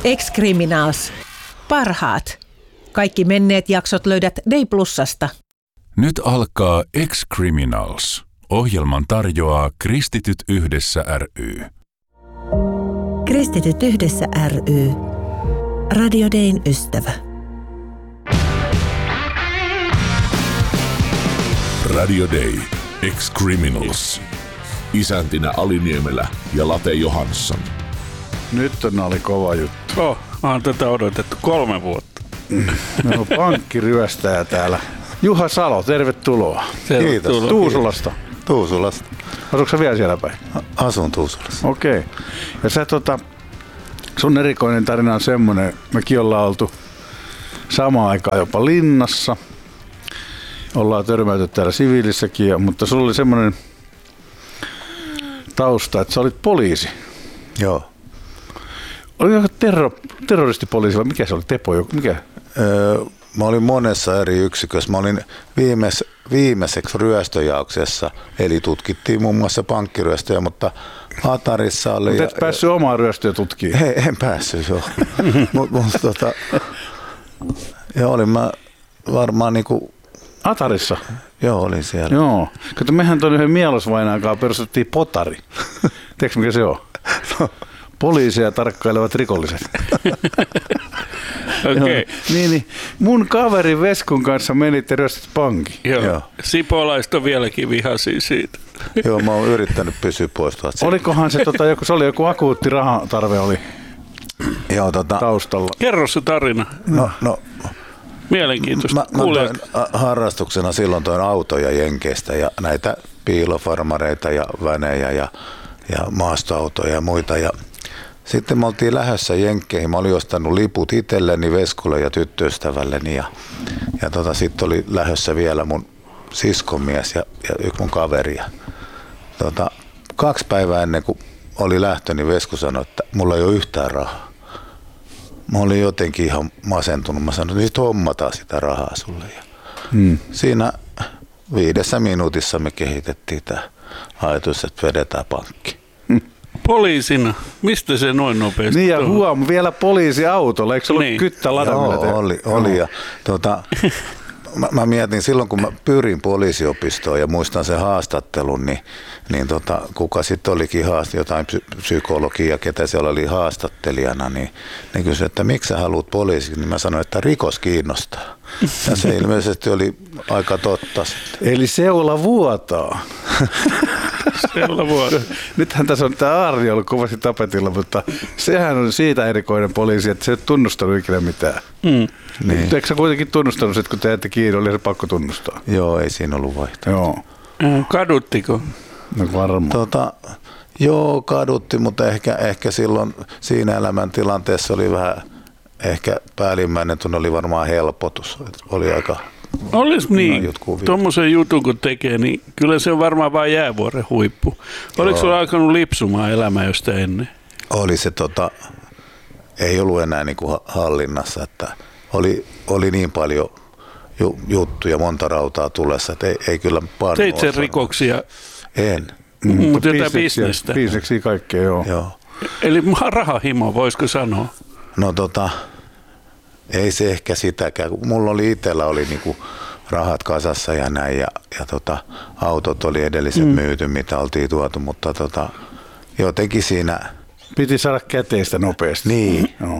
Ex-Criminals. Parhaat. Kaikki menneet jaksot löydät Day Plusasta. Nyt alkaa Ex-Criminals. Ohjelman tarjoaa Kristityt yhdessä ry. Kristityt yhdessä ry. Radio Dayn ystävä. Radio Day. Ex-Criminals. Isäntinä Ali Niemelä ja Late Johansson. Nyt oli kova juttu. On tätä odotettu 3 vuotta. No, pankkiryöstäjä täällä. Juha Salo, tervetuloa. Kiitos. Tuusulasta. Tuusulasta. Asuuko sä vielä siellä päin? Asun Tuusulassa. Okei. Ja sä sun erikoinen tarina on semmoinen, mekin ollaan oltu samaan aikaan jopa linnassa. Ollaan törmäyty täällä siviilissäkin, mutta sulla oli semmoinen tausta, että sä olit poliisi. Joo. Oliko terroristipoliisi vai mikä se oli? Tepo? Mikä? Mä olin monessa eri yksikössä. Mä olin viimeiseksi ryöstöjauksessa, eli tutkittiin muun muassa pankkiryöstöjä, mutta Atarissa oli... Mutta et päässyt omaa ryöstöä tutkimaan? En päässyt, joo. Joo, olin mä varmaan niinku... Atarissa? Joo, olin siellä. Joo. Kato, mehän tuon yhden Mielosvainaakaan perustettiin Potari. Tiedätkö mikä se on? No. Poliisia tarkkailevat rikolliset. Okei. Niin. Mun kaveri Veskun kanssa menitte ryöstit pankin. Joo. Sipolaiset on vieläkin vihaisia siitä. Joo, mä oon yrittänyt pysyä pois tuolta. Olikohan se, se oli joku akuutti rahatarve oli joo, taustalla. Kerro se tarina. No. Mielenkiintoista. Mä toin harrastuksena silloin toin autoja Jenkeistä ja näitä piilofarmareita ja vänejä ja maastoautoja ja muita. Ja sitten me oltiin lähdössä Jenkkeihin. Mä olin ostanut liput itselleni, Veskulle ja tyttöystävälleni. Ja sitten oli lähdössä vielä mun siskonmies ja yksi mun kaveri. Ja 2 päivää ennen kuin oli lähtö, niin Vesku sanoi, että mulla ei ole yhtään rahaa. Mä olin jotenkin ihan masentunut. Mä sanoin, että nyt hommataan sitä rahaa sulle. Ja siinä 5 minuutissa me kehitettiin tämä ajatus, että vedetään pankki. Poliisina? Mistä se noin nopeasti? Niin ja vielä poliisiautolla. Eikö se ollut kyttä ladannut? Joo, oli. Ja, mä mietin silloin, kun mä pyrin poliisiopistoon ja muistan sen haastattelun, niin kuka sitten olikin jotain psykologia, ketä siellä oli haastattelijana, niin ne kysyi, että miksi sä haluat poliisiksi, niin mä sanoin, että rikos kiinnostaa. Ja se ilmeisesti oli aika totta sitten. Eli seula vuotaa. Seula vuotaa. Nythän tässä on tämä Arni ollut kovasti tapetilla, mutta sehän on siitä erikoinen poliisi, että se ei ole tunnustanut ikinä mitään. Niin. Eikö sä kuitenkin tunnustanut, että kun te ette kiinni, oli se pakko tunnustaa? Joo, ei siinä ollut vaihtoehto. Joo. Kaduttiko? No varmaan. Joo, kadutti, mutta ehkä silloin siinä elämäntilanteessa oli vähän ehkä päällimmäinen tunne oli varmaan helpotus. Oli aika... Olisi niin, tuommoisen jutun kun tekee, niin kyllä se on varmaan vain jäävuoren huippu. Oliko sulla alkanut lipsumaan elämää josta ennen? Oli se ei ollut enää niin kuin hallinnassa, että oli niin paljon juttuja, monta rautaa tulessa, että ei kyllä paljon. Teit sen rikoksia? En. Mutta jotain bisnestä? Bisneksiä kaikkea, joo. Eli rahahimo, voisiko sanoa? No ei se ehkä sitäkään. Mulla oli itsellä niinku rahat kasassa ja näin ja autot oli edelliset myyty, mitä oltiin tuotu, mutta jotenkin siinä... Piti saada käteistä nopeasti. Niin. No.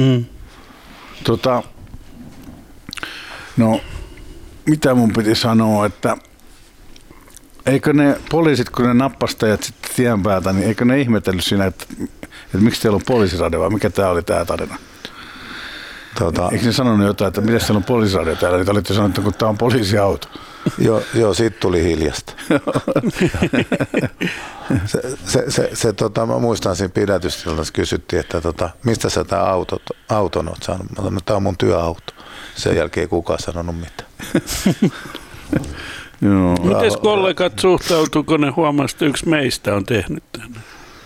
No, mitä mun piti sanoa, että eikö ne poliisit, kun ne nappastajat sitten tien päältä, niin eikö ne ihmetellyt siinä, että miksi teillä on poliisiradio vai mikä tää oli tää tarina? Eikö ne sanonut jotain, että miten siellä on poliisiradio täällä? Niin olitte sanoneet, että kun tämä on poliisiauto. Joo, siitä tuli hiljasta. Mä muistan siinä pidätystilassa kysyttiin, että mistä sä tää auton oot saanut? Mä sanoin, että tää on mun työauto. Sen jälkeen ei kukaan sanonut mitään. Mites kollegat suhtautuuko ne huomasivat, että yksi meistä on tehnyt tänne?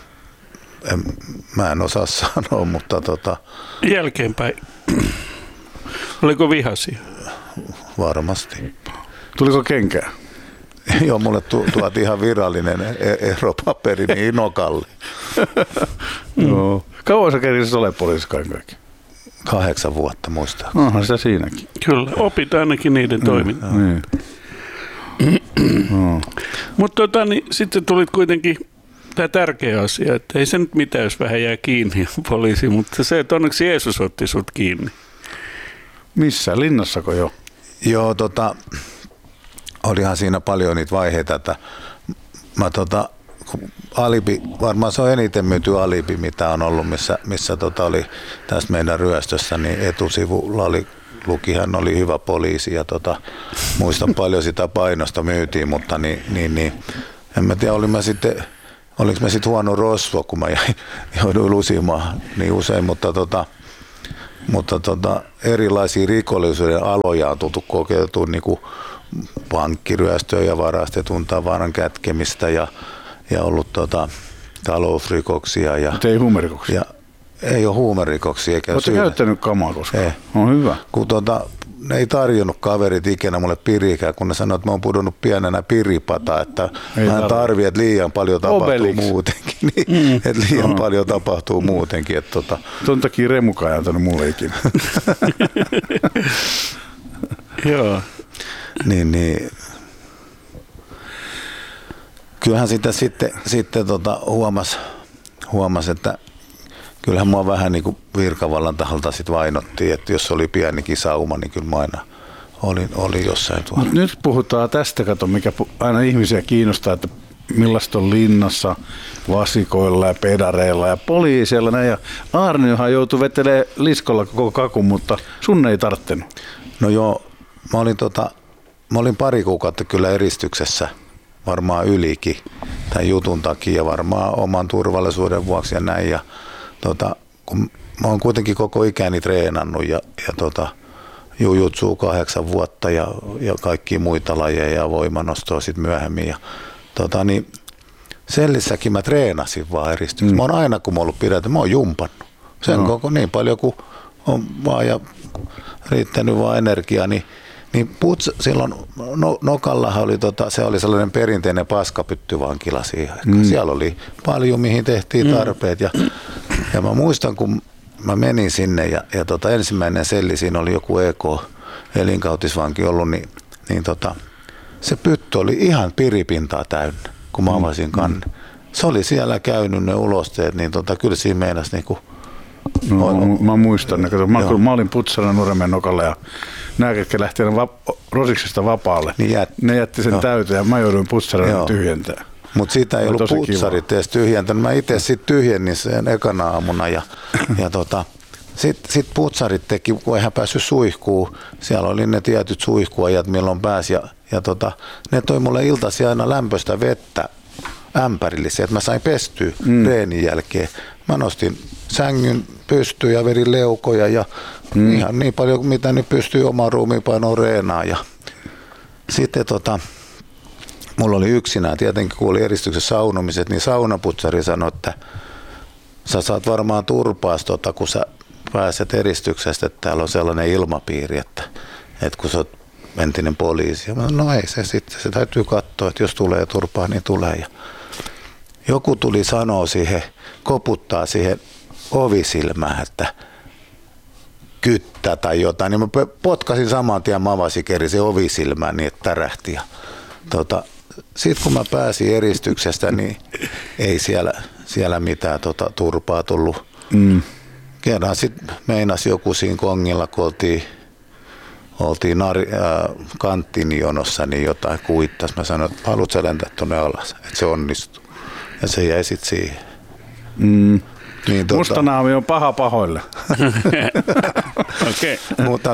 Mä en osaa sanoa, mutta jälkeenpäin. Oliko vihaisia? Varmasti. Tuliko kenkää? Joo, mulle tuotiin ihan virallinen eropaperi niin nokalle. Joo. Kauan sä kerkisit ole poliisissa kaikki? 8 vuotta muistaakseni. Onhan sitä siinäkin. Kyllä, opit ainakin niiden toimintaa. Niin. Mutta niin, sitten tulit kuitenkin tämä tärkeä asia, että ei se nyt mitään, jos vähän jää kiinni poliisi, mutta se, että onneksi Jeesus otti sut kiinni. Missä? Linnassako jo? Joo, olihan siinä paljon niitä vaiheita, että mä alibi, varmaan se on eniten myyty alibi, mitä on ollut, missä oli tässä meidän ryöstössä, niin etusivulla luki, hän oli hyvä poliisi ja muistan paljon sitä painosta myytiin, mutta niin en mä tiedä, oliko mä sitten huono rosvo, kun mä jouduin lusimaan niin usein, mutta erilaisia rikollisuuden aloja on tultu kokeiltua, niin kuin pankkiryöstöä ja varastetun tavaran kätkemistä ja ollut talousrikoksia. Mutta ei huumerikoksia? Ei ole huumerikoksia. Oletko käyttänyt kamaa koskaan? Ei. On hyvä. Kun ne ei tarjonnut kaverit ikinä mulle pirikään, kun ne sanoi, että mä oon pudonnut pienenä piripata, että mä en tarvi, että liian paljon tapahtuu muutenkin. Että liian paljon tapahtuu muutenkin. Ton takia Remukaan ei antanut mulle ikinä. Joo. Niin. Kyllähän sitä sitten huomasi, että kyllähän mua vähän niin kuin virkavallan taholta sit vainottiin, että jos oli pienikin sauma, niin kyllä mä aina olin jossain tuolla. Mut nyt puhutaan tästä, kato, mikä aina ihmisiä kiinnostaa, että millaista on linnassa vasikoilla ja pedareilla ja poliisilla näin. Ja Aarniohan joutui vetelemään liskolla koko kakun, mutta sun ei tarttenut. No joo, mä olin pari kuukautta kyllä eristyksessä, varmaan ylikin tämän jutun takia ja varmaan oman turvallisuuden vuoksi ja näin. Ja kun mä oon kuitenkin koko ikäni treenannut ja jujutsua 8 vuotta ja kaikkia muita lajeja ja voimanostoa sitten myöhemmin. Ja, niin sellissäkin mä treenasin vaan eristyksessä. Mä oon aina, kun mä oon ollut pidätä, mä oon jumpannut. Sen koko niin paljon kuin on vaan ja riittänyt vaan energiaa, niin silloin Nokallahan oli, se oli sellainen perinteinen paskapyttyvankila siihen aikaan. Siellä oli paljon, mihin tehtiin tarpeet. Ja mä muistan, kun mä menin sinne ja ensimmäinen selli, siinä oli joku elinkautisvanki ollut, niin se pytty oli ihan piripintaa täynnä, kun mä avasin kannen. Se oli siellä käynyt ne ulosteet, niin kyllä siinä meinasi niinku... Mä muistan, mä olin putsana Nurmeen Nokalla ja nämä, ketkä lähti Rosiksesta vapaalle, ne jätti sen täyteen ja mä jouduin putsarana tyhjentämään. Mutta siitä ei ollut putsarit edes tyhjentänyt. Mä itse sitten tyhjennin sen ekana aamuna ja sitten putsarit teki, kun eihän päässyt suihkuun. Siellä oli ne tietyt suihkuajat, milloin pääsi ja ne toi mulle iltaisin aina lämpöistä vettä ämpärillisiä, että mä sain pestyä reenin jälkeen. Mä nostin sängyn pystyyn ja vedin leukoja ja ihan niin paljon, mitä nyt pystyy omaan ruumiinpainoon reenaan. Ja sitten mulla oli yksinään, tietenkin kun oli eristyksessä saunomiset, niin saunaputsari sanoi, että sä saat varmaan turpaas, kun sä pääset eristyksestä, että täällä on sellainen ilmapiiri, että kun sä oot entinen poliisi. No ei se sitten, se täytyy katsoa, että jos tulee turpaa, niin tulee. Ja joku tuli sanoa siihen, koputtaa siihen ovisilmään, että kyttä tai jotain, niin mä potkasin saman tien, mä avasin se ovisilmään niin, että tärähti. Ja sitten kun mä pääsin eristyksestä, niin ei siellä mitään turpaa tullut. Kerran sitten meinasi joku siinä kongilla, kun oltiin kanttiinjonossa, niin jotain kuittas. Mä sanoin, että haluatko sä lentää tuonne alas, että se onnistuu. Ja se jäi sitten siihen. Niin, Mustanaami on paha pahoille. Okay. Mutta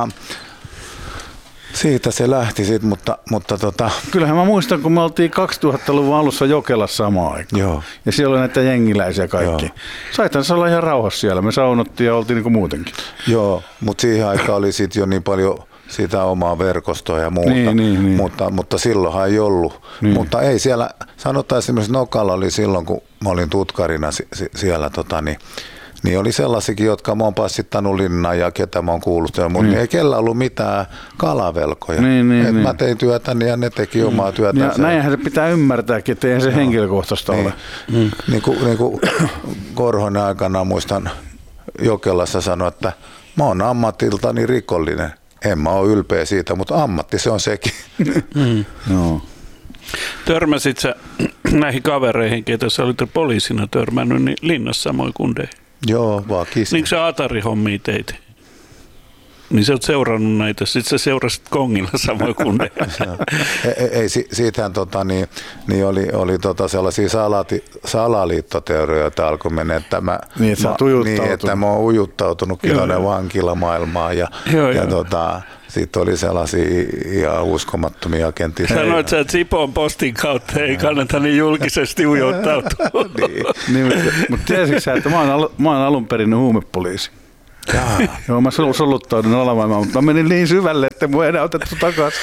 siitä se lähti sitten, mutta Kyllähän mä muistan, kun me oltiin 2000-luvun alussa Jokelassa samaan aikaan. Joo. Ja siellä oli näitä jengiläisiä kaikki. Saithan se olla ihan rauhassa siellä. Me saunottiin ja oltiin niin kuin muutenkin. Joo, mutta siihen aikaan oli sitten jo niin paljon sitä omaa verkostoa ja muuta, niin. mutta silloinhan ei ollut. Niin. Mutta ei siellä, sanotaan esimerkiksi Nokalla oli silloin, kun mä olin tutkarina siellä, niin oli sellaisikin, jotka mä oon passittanut linnaan ja ketä mä oon kuullut, mutta ei kellä ollut mitään kalavelkoja. Niin. Mä tein työtäni ja ne teki omaa työtään. Ja näinhän se pitää ymmärtääkin, että eihän se henkilökohtaista ole. Niin kuin Korhonen aikana muistan Jokelassa sanoi, että mä oon ammatiltani rikollinen. En mä ole ylpeä siitä, mutta ammatti se on sekin. No. Törmäsit sä näihin kavereihin, ketä sä olit poliisina törmännyt, niin linnassa samoin kundeihin? Joo, vaan kisin. Niin sä Atari-hommia teit? Niin sä oot seurannut näitä, sit sä seurasit Kongilla samoin kundeihin. Ei, siitähän oli sellaisia salaliittoteorioita alkoi mennä, että mä oon ujuttautunut Kilonen vankilamaailmaan ja sitten oli sellaisia ihan uskomattomia agentteja. Sanoit sä, että Sipon postin kautta ei kannata niin julkisesti ujuttautua. Mutta tiesitkö sä, että mä oon alun perin huumepoliisi? Joo, mä soluttaudun alavaimaan, mutta mä menin niin syvälle, että mua ei enää otettu takaisin.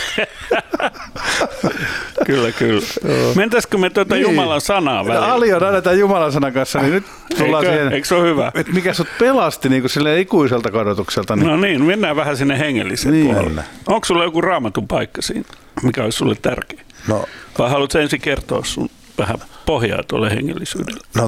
Kyllä. Mentäisikö me Jumalan sanaa väliin? Ali on aina tämän Jumalan sanan kanssa, niin nyt tullaan siihen. Eikö se ole hyvä? Että mikä sut pelasti niin kuin silleen ikuiselta kadotukselta. Niin. No niin, mennään vähän sinne hengelliseen puolelle. Onko sulla joku raamatun paikka siinä, mikä olisi sulle tärkeä? No. Vai haluatko ensin kertoa sun vähän pohjaa tuolle hengellisyydelle? No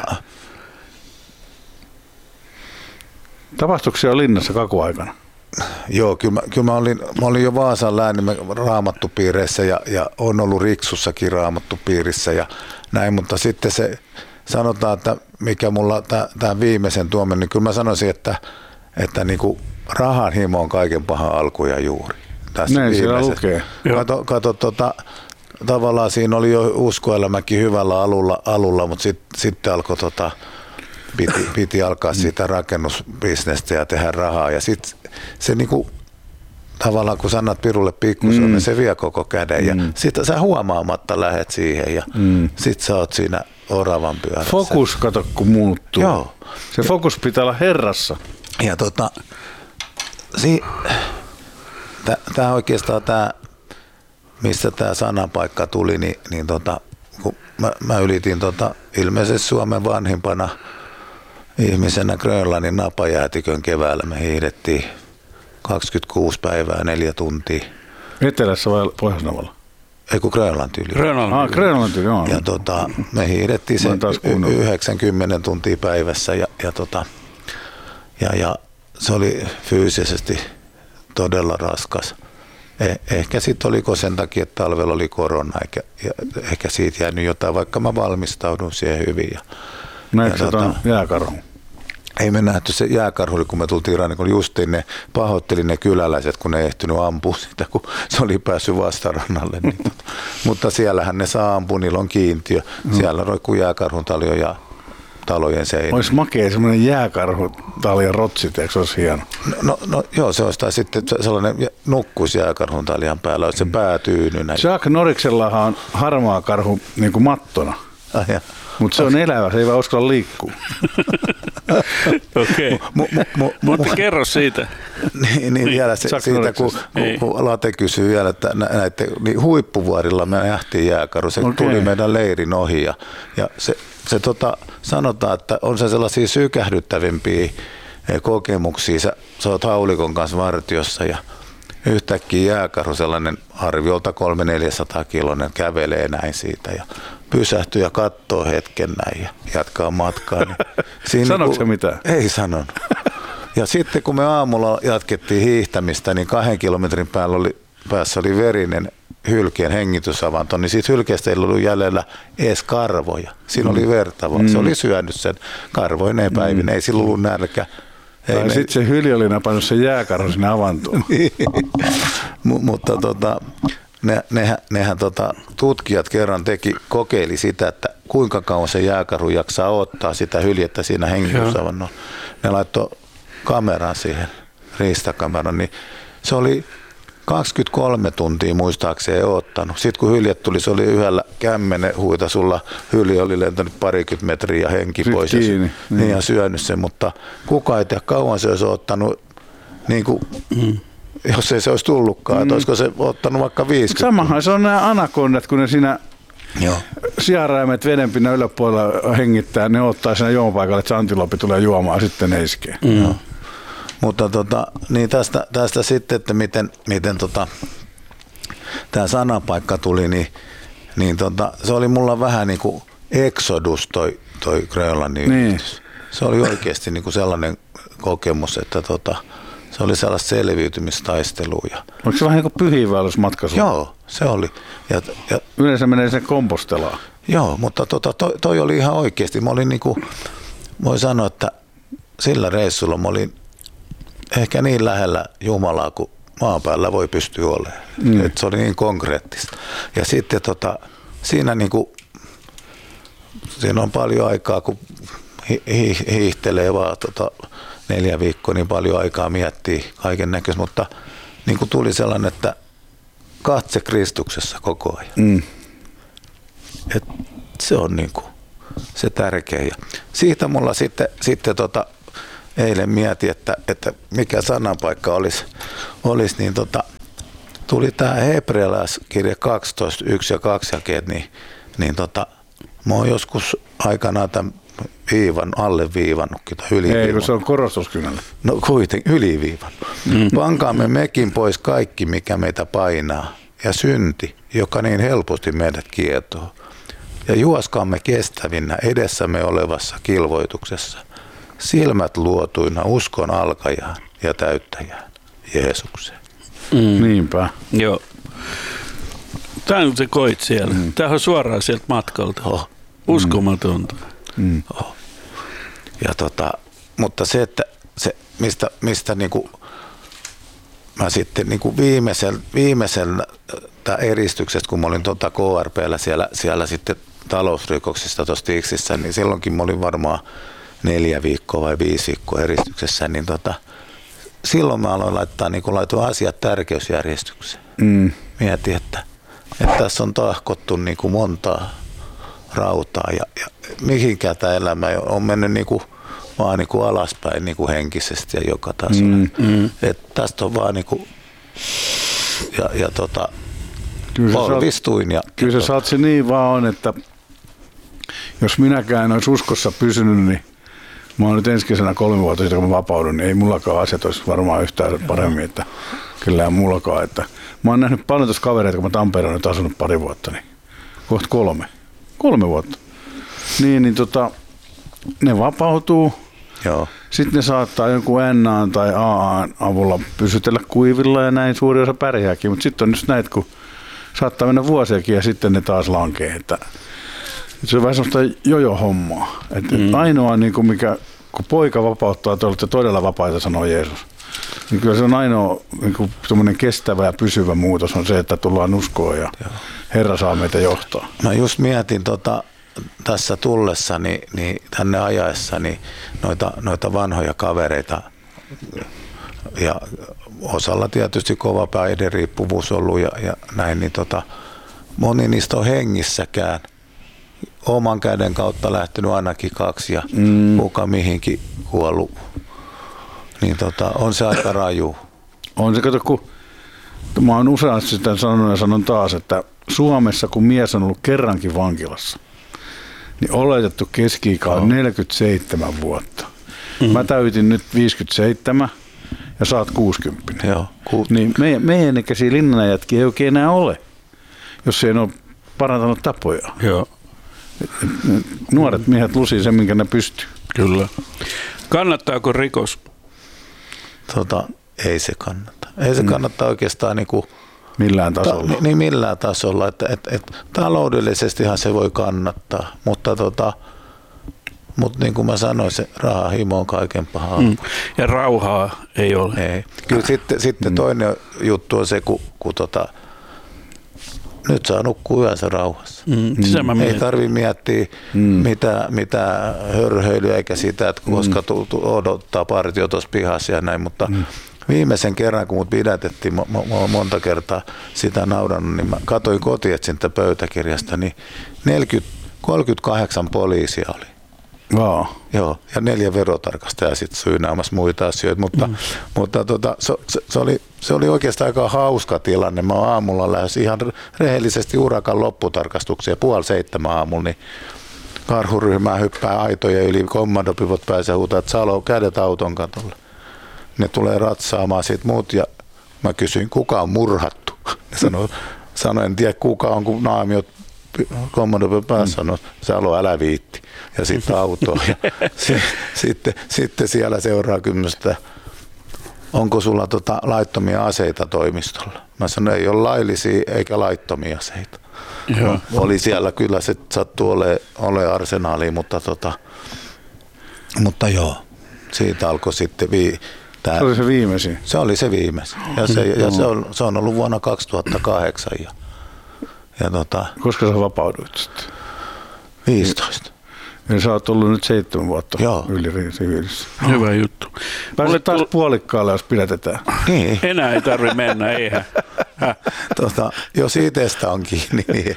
Tapahtuiko siellä linnassa kakuaikana? Joo, kyllä mä olin jo Vaasan läänin raamattupiireissä ja on ollut Riksussakin raamattupiirissä ja näin, mutta sitten se sanotaan, että mikä mulla tämä viimeisen tuomen, niin kyllä mä sanoisin, että niinku rahan himo on kaiken pahan alku ja juuri. Näin siellä lukee. Kato, tavallaan siinä oli jo uskoelämäkin hyvällä alulla mutta sitten alkoi piti alkaa siitä rakennusbisnestä ja tehdä rahaa. Ja sitten se niinku, tavallaan kun sanat pirulle pikkusen, niin se vie koko käden. Ja sitten sä huomaamatta lähet siihen ja sitten sä oot siinä oravan pyörässä. Fokus, kato kun muuttuu. Joo. Se fokus pitää olla Herrassa. Ja tää oikeastaan mistä tää sanapaikka tuli, niin kun mä ylitin ilmeisesti Suomen vanhimpana ihmisenä Grönlannin napajäätikön keväällä. Me hiihdettiin 26 päivää 4 tuntia. Etelässä vai Pohjois-Navalla? Ei kun Grönlanti yli. Grönlanti, joo. Ja me hiihdettiin sen 90 tuntia päivässä ja se oli fyysisesti todella raskas. Ehkä sitten oliko sen takia, että talvella oli korona, ehkä siitä jäänyt jotain, vaikka mä valmistaudun siihen hyvin. Näetkö sä tuon jääkarhun? Ei me nähty se jääkarhu, kun me tultiin rannikolle, justiin ne pahoitteli ne kyläläiset, kun ne ei ehtinyt ampua sitä, kun se oli päässyt vastarannalle. Mutta siellähän ne saa ampua, niillä on kiintiö. Siellä roikkuu jääkarhun taljo ja talojen seinä. Olisi makea semmoinen jääkarhutaljan rotsit, eikö se olisi hieno? No joo, se olisi sitten sellainen nukkuisi jääkarhun taljan päällä, olisi se päätyyny. Jacques Noriksellahan on harmaa karhu niin kuin mattona. Mutta se on elävä, se ei vaan uskalla liikkua. Okei, mutta kerro siitä. Niin vielä siitä, kun Late kysyy vielä, että niin huippuvuorilla me nähtiin jääkarhu, se tuli meidän leirin ohi ja se sanotaan, että on se sellaisia sykähdyttävimpiä kokemuksia. Sä oot haulikon kanssa vartiossa ja yhtäkkiä jääkarhu, sellainen arviolta 300-400 kiloinen, kävelee näin siitä ja pysähtyy ja katsoo hetken näin ja jatkaa matkaa. Niin sanoiko se mitään? Ei sanonut. Ja sitten kun me aamulla jatkettiin hiihtämistä, niin 2 kilometrin päässä oli verinen hylkeen hengitysavanto, niin siitä hylkeestä ei ollut jäljellä edes karvoja. Siinä oli verta, vaan se oli syönyt sen karvoineen päivin, ei sillä ollut nälkä. Sitten se hylje oli napannut sen jääkarhun sinne avantoon. Mutta nehän tutkijat kerran kokeili sitä, että kuinka kauan se jääkarhu jaksaa ottaa sitä hyljettä siinä hengitysavannolla. Ne laittoi kameran siihen, riistakameran, niin se oli 23 tuntia muistaakseen ottanut. Sitten kun hyljet tuli, se oli yhdellä kämmenen huitasulla. Hylje oli lentänyt 20 metriä ja henki pois ja syönyt sen, mutta kukaan ei tiedä kauan se olisi ottanut, niin kuin, jos ei se olisi tullutkaan, että olisiko se ottanut vaikka 50. Samahan se on nämä anakondat, kun ne siinä Joo. Sianraimet vedenpinnan yläpuolella hengittää, ne ottaa siinä juomapaikalle, että se antilooppi tulee juomaan, sitten ne iskee. Mutta niin tästä sitten, että miten tämä sanapaikka tuli, niin se oli mulla vähän niin kuin exodus toi Grönlannin yhdistys. Se oli oikeasti niin kuin sellainen kokemus, että se oli sellaista selviytymistaistelua. Oliko se vähän niin kuin pyhiinvaellusmatka? Joo, se oli. Ja yleensä menee sen kompostelaan. Joo, mutta toi oli ihan oikeasti. Mä olin niin kuin, voi sanoa, että sillä reissulla mä olin ehkä niin lähellä Jumalaa kuin maan päällä voi pystyä olemaan. Että se oli niin konkreettista. Ja sitten siinä, niin kuin, siinä on paljon aikaa, kun hiihtelee vaan 4 viikkoa, niin paljon aikaa miettii kaiken näköistä, mutta niin kuin tuli sellainen, että katse Kristuksessa koko ajan. Et se on niin kuin se tärkeä. Ja siitä mulla sitten eilen mietin, että mikä sananpaikka olisi niin tuli tämä hebrealaiskirja 12, 1 ja 2 jakeet, niin mä oon joskus aikanaan tämän alleviivannutkin tai yliviivannut. Ei, kun se on korostuskynällä. No kuitenkin yliviivannut. Vankaamme mekin pois kaikki, mikä meitä painaa, ja synti, joka niin helposti meidät kietoo. Ja juoskaamme kestävinnä edessämme olevassa kilvoituksessa, silmät luotuina uskon alkajaan ja täyttäjään, Jeesukseen. Niinpä. Joo. Tämä on se koit siellä. Tämä on suoraan sieltä matkalta. Uskomatonta. Ja mutta se, että se, mistä niinku mä sitten niinku viimeisellä eristyksestä, kun mä olin KRP:llä siellä sitten talousrikoksista tuossa Tiksissä, niin silloinkin mä olin varmaan 4 viikkoa vai 5 viikkoa eristyksessä, niin silloin mä aloin laitoin asiat tärkeysjärjestykseen. Mietin, että tässä on tahkottu niinku montaa rautaa ja mihinkään tämä elämä on mennyt niinku vaan niinku alaspäin niinku henkisesti ja joka tasolla. Että tästä on vaan niinku polvistuin. Kyllä se saat se niin vaan on, että jos minäkään olisi uskossa pysynyt, niin mä oon nyt ensi kesänä 3 vuotta sitten, kun mä vapaudun, niin ei mullakaan asiat olisi varmaan yhtään paremmin, että kyllä mullakaan. Että mä oon nähnyt paljon tuossa kavereita, kun mä Tampereella nyt asunut 2 vuotta, niin kohta 3 vuotta. Niin ne vapautuu. Joo. Sitten ne saattaa jonkun NA:n tai AA:n avulla pysytellä kuivilla ja näin suuri osa pärjääkin, mutta sitten on just näitä, kun saattaa mennä vuosiakin ja sitten ne taas lankee. Että se on vähän semmoista jojo-hommaa. Ainoa, niin kuin mikä, kun poika vapauttaa, te olette todella vapaita, sanoo Jeesus. Niin kyllä se on ainoa niin kestävä ja pysyvä muutos on se, että tullaan uskoon ja Herra saa meitä johtaa. Mä just mietin tässä tullessani, niin tänne ajaessani noita vanhoja kavereita ja osalla tietysti kova päihderiippuvuus ollut ja näin, niin moni niistä on hengissäkään. Oman käden kautta lähtenyt ainakin 2 ja kuka mihinkin kuollut. Niin on se aika raju. On se, kato, kun mä oon useasti sitä sanonut ja sanon taas, että Suomessa kun mies on ollut kerrankin vankilassa, niin oletettu keski-ikä on 47 vuotta. Mä täytin nyt 57 ja sä oot 60. Joo. Niin meidän ikäisiä linnanajatkin ei oikein enää ole, jos ei ole parantanut tapoja. Joo. Nuoret miehet lusii sen, minkä ne pystyy. Kyllä. Kannattaako rikos? Ei se kannata. Ei se kannata oikeastaan niinku millään tasolla. Niin millään tasolla. Et taloudellisestihan se voi kannattaa, mutta niin kuin mä sanoin, se rahahimo on kaiken pahaa. Ja rauhaa ei ole. Ei. Kyllä sitten toinen juttu on se, kun nyt saa nukkua yönsä rauhassa. Ei tarvitse miettiä mitä hörhöilyä eikä sitä, että koska odottaa partio tuossa pihassa ja näin, mutta viimeisen kerran, kun mut pidätettiin, monta kertaa sitä naurannut, niin mä katsoin kotietsintä pöytäkirjasta, niin 38 poliisia oli. Wow. Joo, ja 4 verotarkastajaa sitten syynäämässä muita asioita, mutta se oli oikeastaan aika hauska tilanne. Mä oon aamulla lähes ihan rehellisesti urakan lopputarkastuksia 6:30 aamulla, niin karhuryhmää hyppää aitoja yli, kommandopivot pääsee huutaa, että Salo, kädet auton katolle. Ne tulee ratsaamaan siitä muut ja mä kysyin, kuka on murhattu. Ne sanoi, en tiedä kuka on, kun naamiot kommandopivot päässä sanoi, Salo, älä viitti. Ja sitten autoon. Ja sitten siellä seuraa kymmenestä, onko sulla laittomia aseita toimistolla? Mä sanoin, ei ole laillisia eikä laittomia aseita. Joo. Oli siellä kyllä, se sattui ole arsenaali, mutta joo, siitä alkoi sitten se oli se viimeisin. Se oli se viimeisin. Ja se on ollut vuonna 2008. Koska sä vapauduit sitten? 15. Ja sä oot ollut nyt 7 vuotta yli siviilissä. Hyvä juttu. Pääset taas puolikkaalle, jos pidätetään. Niin. Enää ei tarvitse mennä, eihän. Jos itsestä on kiinni, niin.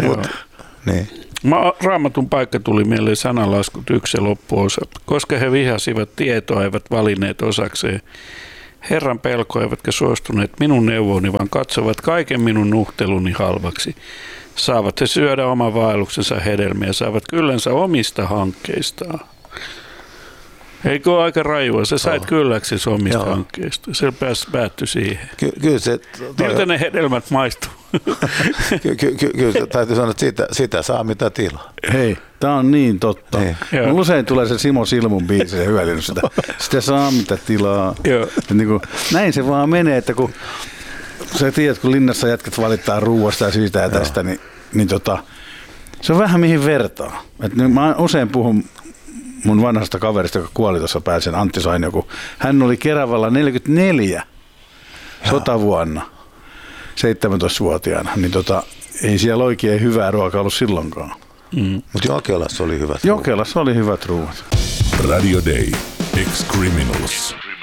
Raamatun paikka tuli mieleen sananlaskut 1 ja loppuosa. Koska he vihasivat tietoa, eivät valinneet osakseen Herran pelkoa, eivätkä suostuneet minun neuvoni, vaan katsovat kaiken minun nuhteluni halvaksi. Saavat he syödä oman vaelluksensa hedelmiä, saavat kyllänsä omista hankkeistaan. Eikö ole aika rajua? Sä sait kylläksi omista hankkeista. Se päättyi siihen. Kyllä se... Miltä ne hedelmät maistuu? Kyllä täytyy sanoa, että sitä saa mitä tilaa. Hei, tää on niin totta. Mulla usein tulee se Simo Silmun biisi ja hyödynnys sitä saa mitä tilaa. Niin kuin, näin se vaan menee, että kun sä tiedät, kun linnassa jätkät valittaa ruuasta ja siitä ja tästä, niin se on vähän mihin vertaa. Mä usein puhun mun vanhasta kaverista, joka kuoli tuossa pääsen, Antti Sainio, kun hän oli Keravalla 44 sotavuonna 17-vuotiaana, niin ei siellä oikein hyvää ruokaa ollut silloinkaan. Mutta Jokelassa oli hyvät Jokelassa oli hyvät ruuat. Radio Day. Ex-Criminals.